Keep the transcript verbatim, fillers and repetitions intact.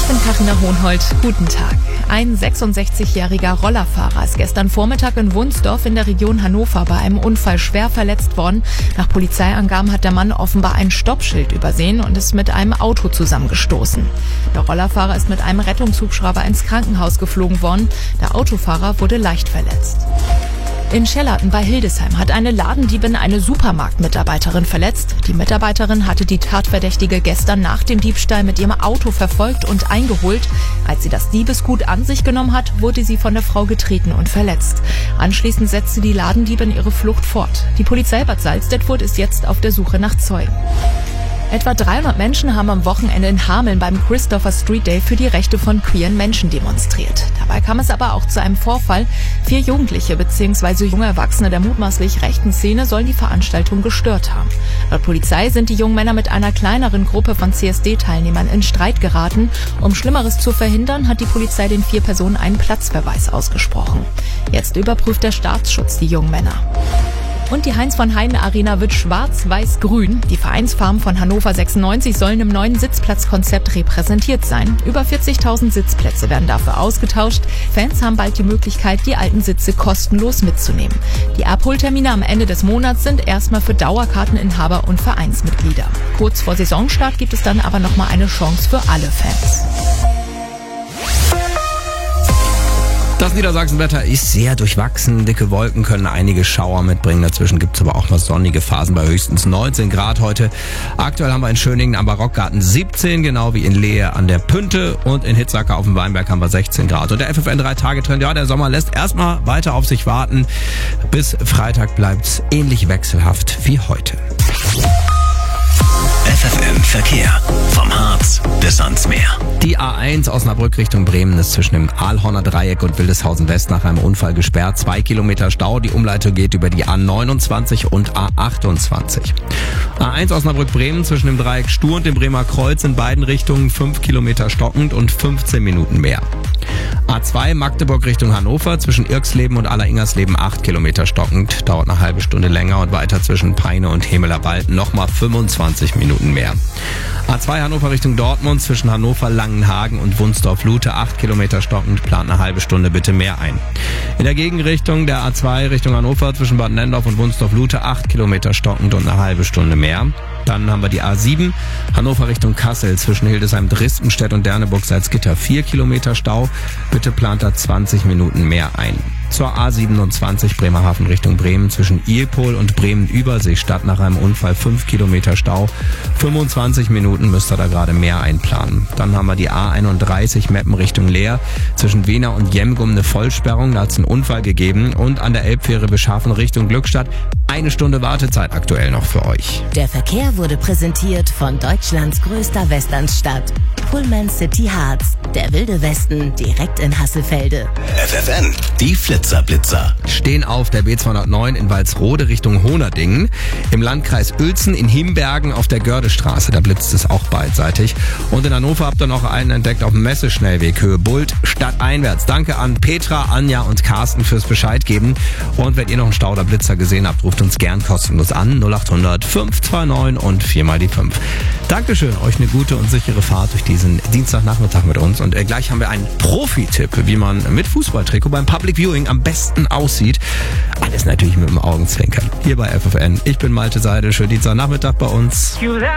bin Carina Hohnhold. Guten Tag. Ein sechsundsechzigjähriger Rollerfahrer ist gestern Vormittag in Wunsdorf in der Region Hannover bei einem Unfall schwer verletzt worden. Nach Polizeiangaben hat der Mann offenbar ein Stoppschild übersehen und ist mit einem Auto zusammengestoßen. Der Rollerfahrer ist mit einem Rettungshubschrauber ins Krankenhaus geflogen worden. Der Autofahrer wurde leicht verletzt. In Schellerten bei Hildesheim hat eine Ladendiebin eine Supermarktmitarbeiterin verletzt. Die Mitarbeiterin hatte die Tatverdächtige gestern nach dem Diebstahl mit ihrem Auto verfolgt und eingeholt. Als sie das Diebesgut an sich genommen hat, wurde sie von der Frau getreten und verletzt. Anschließend setzte die Ladendiebin ihre Flucht fort. Die Polizei Bad Salzdetfurt ist jetzt auf der Suche nach Zeugen. Etwa dreihundert Menschen haben am Wochenende in Hameln beim Christopher Street Day für die Rechte von queeren Menschen demonstriert. Dabei kam es aber auch zu einem Vorfall. Vier Jugendliche bzw. junge Erwachsene der mutmaßlich rechten Szene sollen die Veranstaltung gestört haben. Laut Polizei sind die jungen Männer mit einer kleineren Gruppe von C S D-Teilnehmern in Streit geraten. Um Schlimmeres zu verhindern, hat die Polizei den vier Personen einen Platzverweis ausgesprochen. Jetzt überprüft der Staatsschutz die jungen Männer. Und die Heinz-von-Heine-Arena wird schwarz-weiß-grün. Die Vereinsfarben von Hannover sechsundneunzig sollen im neuen Sitzplatzkonzept repräsentiert sein. Über vierzigtausend Sitzplätze werden dafür ausgetauscht. Fans haben bald die Möglichkeit, die alten Sitze kostenlos mitzunehmen. Die Abholtermine am Ende des Monats sind erstmal für Dauerkarteninhaber und Vereinsmitglieder. Kurz vor Saisonstart gibt es dann aber nochmal eine Chance für alle Fans. Das Niedersachsenwetter ist sehr durchwachsen. Dicke Wolken können einige Schauer mitbringen. Dazwischen gibt es aber auch noch sonnige Phasen bei höchstens neunzehn Grad heute. Aktuell haben wir in Schöningen am Barockgarten siebzehn, genau wie in Lehe an der Pünte. Und in Hitzacker auf dem Weinberg haben wir sechzehn Grad. Und der F F N drei Tage Trend, ja, der Sommer lässt erstmal weiter auf sich warten. Bis Freitag bleibt's ähnlich wechselhaft wie heute. F F N Verkehr. Vom Harz bis ans Meer. Die A eins Osnabrück Richtung Bremen ist zwischen dem Aalhorner Dreieck und Wildeshausen West nach einem Unfall gesperrt. Zwei Kilometer Stau. Die Umleitung geht über die A neunundzwanzig und A achtundzwanzig. A eins Osnabrück Bremen zwischen dem Dreieck Stur und dem Bremer Kreuz in beiden Richtungen fünf Kilometer stockend und fünfzehn Minuten mehr. A zwei Magdeburg Richtung Hannover zwischen Irksleben und Alleringers-Leben acht Kilometer stockend, dauert eine halbe Stunde länger und weiter zwischen Peine und Hemelerwald nochmal fünfundzwanzig Minuten mehr. A zwei Hannover Richtung Dortmund zwischen Hannover, Langenhagen und Wunsdorf-Lute acht Kilometer stockend, plant eine halbe Stunde bitte mehr ein. In der Gegenrichtung der A zwei Richtung Hannover zwischen Bad Nendorf und Wunsdorf-Lute acht Kilometer stockend und eine halbe Stunde mehr. Dann haben wir die A sieben, Hannover Richtung Kassel zwischen Hildesheim, Dristenstedt und Derneburg-Salzgitter vier Kilometer Stau. Bitte plant da zwanzig Minuten mehr ein. Zur A siebenundzwanzig Bremerhaven Richtung Bremen zwischen Ilpol und Bremen-Überseestadt nach einem Unfall fünf Kilometer Stau. fünfundzwanzig Minuten müsst ihr da gerade mehr einplanen. Dann haben wir die A einunddreißig Meppen Richtung Leer zwischen Wena und Jemgum eine Vollsperrung, da hat es einen Unfall gegeben. Und an der Elbfähre Beschaffen Richtung Glückstadt eine Stunde Wartezeit aktuell noch für euch. Der Verkehr wurde präsentiert von Deutschlands größter Westernstadt. Pullman City Harz, der wilde Westen direkt in Hasselfelde. F F N, die Flitzerblitzer. Stehen auf der B zweihundertneun in Walsrode Richtung Honerdingen, im Landkreis Uelzen in Himbergen auf der Gördestraße, da blitzt es auch beidseitig. Und in Hannover habt ihr noch einen entdeckt auf dem Messeschnellweg Höhe Bult, stadteinwärts. Danke an Petra, Anja und Carsten fürs Bescheid geben. Und wenn ihr noch einen Stau oder Blitzer gesehen habt, ruft uns gern kostenlos an, null acht hundert fünf zwei neun und vier mal die fünf. Dankeschön, euch eine gute und sichere Fahrt durch diesen Dienstagnachmittag mit uns. Und äh, gleich haben wir einen Profi-Tipp, wie man mit Fußballtrikot beim Public Viewing am besten aussieht. Alles natürlich mit dem Augenzwinkern. Hier bei F F N. Ich bin Malte Seidel. Schönen Dienstagnachmittag bei uns.